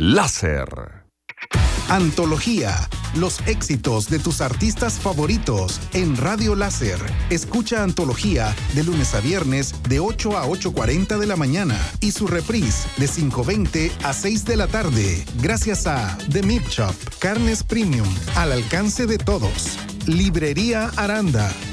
Láser. Antología, los éxitos de tus artistas favoritos en Radio Láser. Escucha Antología de lunes a viernes de 8 a 8:40 de la mañana y su reprise de 5:20 a 6 de la tarde. Gracias a The Meat Shop, carnes premium al alcance de todos. Librería Aranda,